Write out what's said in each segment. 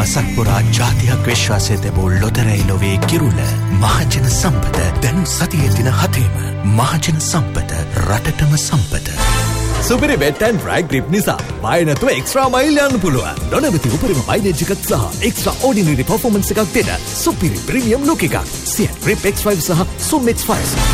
මසක්පුරා ජාතියක් විශ්වාසය තිබූ ලොතරැයි ලොවේ කිරුළ මහජන සම්පත දැන් සතියේ දින 7ම මහජන සම්පත රටටම සම්පත. සුපිරි වෙට් ඇන්ඩ් ඩ්‍රයි ග්‍රිප් නිසා බය නැතුව එක්ස්ට්‍රා මයිල් යන්න පුළුවන්. නොනවති උපරිම මයිලේජ් එකක් සහ එක්ස්ට්‍රා ඕඩිනරි පර්ෆෝමන්ස් එකක් දෙන සුපිරි ප්‍රීමියම් ලුක් එකක්. සියට් ග්‍රිප් X5 සහ සුම් X5.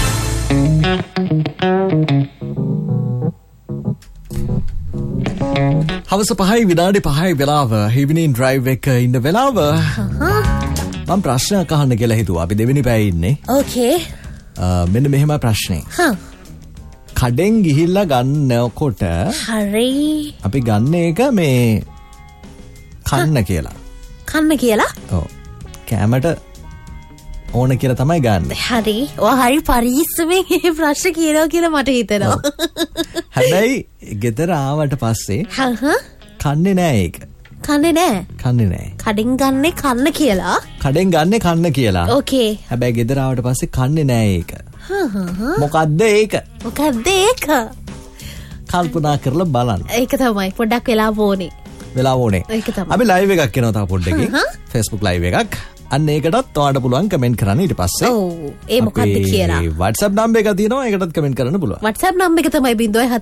හවස 5 විනාඩි 5 වෙලාව ඉවිනින් ඩ්‍රයිව් එක ඉන්න වෙලාව මම ප්‍රශ්නයක් අහන්න කියලා හිතුවා. අපි දෙවෙනි පැයේ ඉන්නේ. ඕකේ. මෙන්න මෙහෙම ප්‍රශ්නේ. කඩෙන් ගිහිල්ලා ගන්නකොට හරි. අපි ගන්න එක මේ කන්න කියලා. කන්න කියලා? ඔව්. කැමට ඕන කියලා තමයි ගන්න. හරි. ඔය හරි පරිස්සමෙන් මේ ප්‍රශ්න කියනවා කියලා මට හිතෙනවා. හැබැයි ගෙදර ආවට පස්සේ කන්නේ නෑ ඒක. කන්නේ නෑ. කන්නේ නෑ. කඩෙන් ගන්නේ කන්න කියලා. කඩෙන් ගන්නේ කන්න කියලා. ඕකේ. හැබැයි ගෙදර ආවට පස්සේ කන්නේ නෑ ඒක. මොකද්ද ඒක? මොකද්ද ඒක? කල්පනා කරලා බලන්න. ඒක තමයි පොඩ්ඩක් වෙලා ඕනේ. වෙලා ඕනේ. ඒක තමයි. අපි ලයිව් එකක් කරනවා තා පොඩ්ඩකින්. Facebook ලයිව් එකක්. අන්න ඒකටත් ඔයාලට පුළුවන් කමෙන්ට් කරන්න ඊට පස්සේ. ඔව්. ඒ මොකද්ද කියලා. WhatsApp නම්බර් එක තියෙනවා ඒකටත් කමෙන්ට් කරන්න පුළුවන්. WhatsApp නම්බර එක තමයි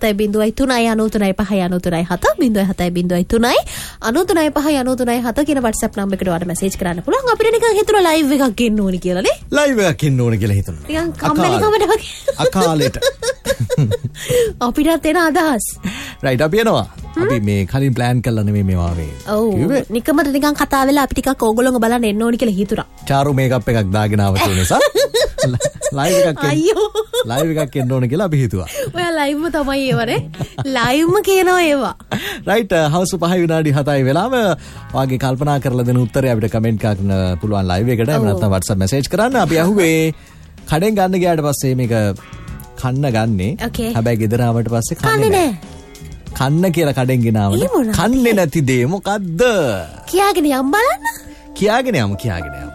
07039539393 කියන WhatsApp නම්බර එකට ඔයාලට මැසේජ් කරන්න පුළුවන්. අපිට නිකන් හිතුණා ලයිව් එකක් එන්න ඕනි කියලා නේ. ලයිව් එකක් එන්න ඕනි කියලා හිතුණා. නිකන් කම්මැලි කමඩ වගේ. අකාලෙට. අපිටත් එන අදහස්. රයිට් අපි එනවා. අපි මේ කලින් ප්ලෑන් කරලා නෙමෙයි මේවා ආවේ. ඔව්. නිකමට නිකන් කතා වෙලා අපි ටිකක් ඕගොල්ලෝම බලන්න එන්න ඕනි කියලා හිතුණා. චාරු මේකප් එකක් දාගෙන ආව තියෙන නිසා ලයිව් එකක් එන්න ඕන කියලා අපි හිතුවා. ඔයා ලයිව්ම තමයි ඒවනේ. ලයිව්ම කියනවා ඒවා. රයිට් හවස 5 විනාඩි 7යි වෙලාව වාගේ කල්පනා කරලා දෙන උත්තරය අපිට කමෙන්ට් කරන්න පුළුවන් ලයිව් එකට. එහෙම නැත්නම් WhatsApp මැසේජ් කරන්න. අපි අහුවේ කඩෙන් ගන්න ගියාට පස්සේ මේක කන්න ගන්නේ. හැබැයි ගෙදර ආවට පස්සේ කන්නේ නැහැ. කන්න කියලා කඩෙන් ගෙනාවනේ. කන්නේ නැති දේ මොකද්ද? කියාගෙන යම් බලන්න. කියාගෙන යමු.